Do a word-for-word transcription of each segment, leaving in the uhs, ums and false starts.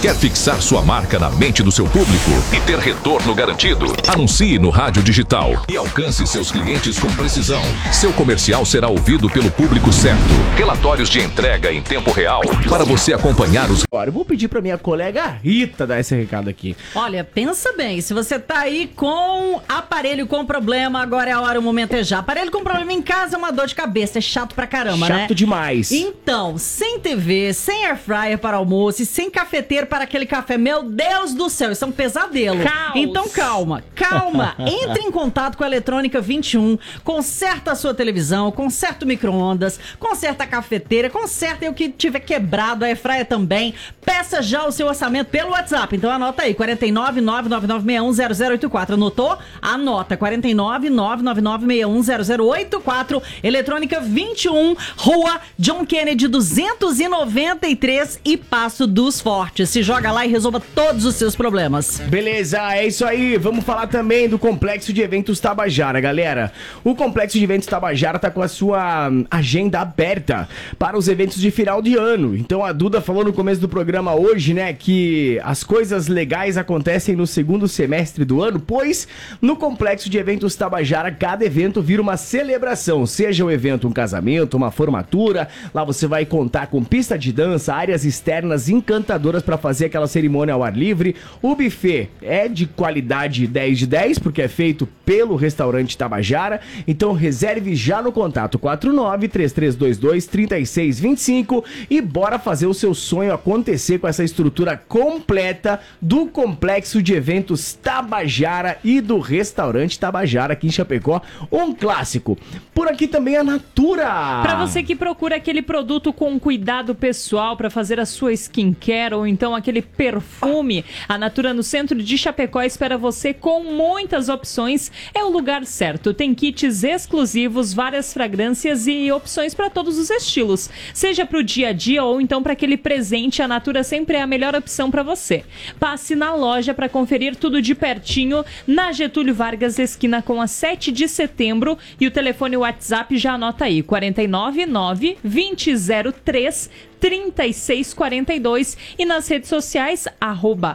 Quer fixar sua marca na mente do seu público e ter retorno garantido? Anuncie no rádio digital e alcance seus clientes com precisão. Seu comercial será ouvido pelo público certo. Relatórios de entrega em tempo real para você acompanhar os... Agora, eu vou pedir pra minha colega Rita dar esse recado aqui. Olha, pensa bem, se você tá aí com aparelho com problema, agora é a hora, o momento é já. Aparelho com problema em casa é uma dor de cabeça, é chato pra caramba, Chato né? Chato demais. Então, sem T V, sem air fryer para almoço e sem cafeteiro para aquele café, meu Deus do céu, isso é um pesadelo. Caos. Então calma, calma. Entre em contato com a Eletrônica vinte e um, conserta a sua televisão, conserta o micro-ondas, conserta a cafeteira, conserta o que tiver quebrado, a air fryer também. Peça já o seu orçamento pelo WhatsApp. Então anota aí, quatro nove nove nove nove seis um zero zero oito quatro. Anotou? Anota, quatro nove nove nove nove seis um zero zero oito quatro. Eletrônica vinte e um, Rua John Kennedy duzentos e noventa e três e Passo dos Fortes. Se joga lá e resolva todos os seus problemas. Beleza, é isso aí. Vamos falar também do Complexo de Eventos Tabajara, galera. O Complexo de Eventos Tabajara tá com a sua agenda aberta para os eventos de final de ano. Então a Duda falou no começo do programa hoje, né, que as coisas legais acontecem no segundo semestre do ano, pois no Complexo de Eventos Tabajara cada evento vira uma celebração, seja o evento um casamento, uma formatura. Lá você vai contar com pista de dança, áreas externas encantadoras para fazer aquela cerimônia ao ar livre. O buffet é de qualidade dez de dez, porque é feito pelo restaurante Tabajara. Então reserve já no contato quatro nove três três dois dois três seis dois cinco e bora fazer o seu sonho acontecer com essa estrutura completa do Complexo de Eventos Tabajara e do restaurante Tabajara aqui em Chapecó. Um clássico. Por aqui também a Natura. Para você que procura aquele produto com cuidado pessoal para fazer a sua skincare ou então aquele perfume, a Natura no centro de Chapecó espera você com muitas opções. É o lugar certo. Tem kits exclusivos, várias fragrâncias e opções para todos os estilos. Seja para o dia a dia ou então para aquele presente, a Natura sempre é a melhor opção para você. Passe na loja para conferir tudo de pertinho na Getúlio Vargas, esquina com a sete de setembro, e o telefone WhatsApp já anota aí, quatro nove nove, dois zero três, três seis quatro dois, e nas redes sociais, arroba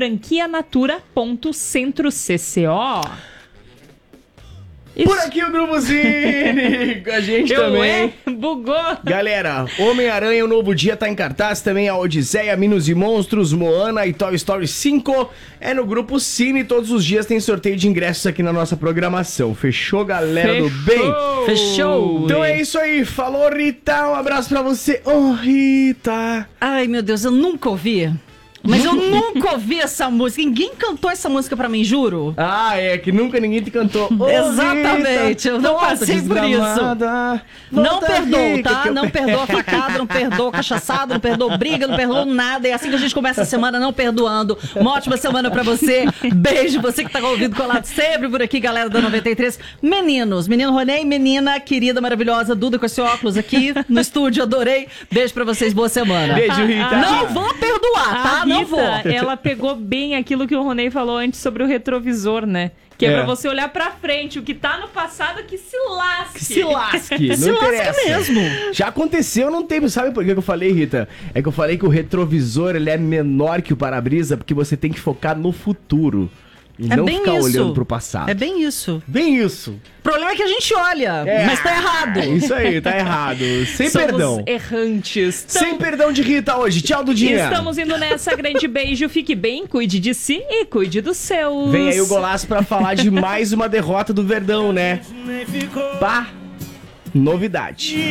franquianatura.centrocco. Isso. Por aqui o Grupo Cine, com a gente Eu também. É? Bugou. Galera, Homem-Aranha, o Novo Dia tá em cartaz, também a Odisseia, Minos e Monstros, Moana e Toy Story cinco. É no Grupo Cine, todos os dias tem sorteio de ingressos aqui na nossa programação. Fechou, galera Fechou. do bem? Fechou. Então é isso aí, falou, Rita, um abraço pra você. Ô, oh, Rita. Ai, meu Deus, eu nunca ouvi. Mas eu nunca ouvi essa música. Ninguém cantou essa música pra mim, juro. Ah, é que nunca ninguém te cantou. Oh, exatamente, Rita, eu não passei por isso. Não perdoo, tá? Não perdoa facada, não perdoa cachaçada, não perdoa briga, não perdoa nada. E assim que a gente começa a semana não perdoando. Uma ótima semana pra você. Beijo, você que tá com o ouvido colado sempre por aqui, galera da noventa e três. Meninos, menino Ronei, menina querida, maravilhosa, Duda com esse óculos aqui no estúdio, adorei. Beijo pra vocês, boa semana. Beijo, Rita. Não vou perdoar, tá? A Não vou. Rita, ela pegou bem aquilo que o Ronei falou antes sobre o retrovisor, né? Que é, é pra você olhar pra frente. O que tá no passado que se lasque. Que se lasque. Não se interessa. lasque mesmo. Já aconteceu, não tem. Sabe por que eu falei, Rita? É que eu falei que o retrovisor ele é menor que o para-brisa porque você tem que focar no futuro. E é não bem ficar isso. olhando pro passado. É bem isso. Bem isso. O problema é que a gente olha, É. mas tá errado. Isso aí, tá errado. Sem Somos perdão. errantes. Então, Sem perdão de Rita hoje. Tchau, Dudinha. estamos indo nessa. Grande beijo. Fique bem, cuide de si e cuide dos seus. Vem aí o Golaço pra falar de mais uma derrota do Verdão, né? Pá, novidade.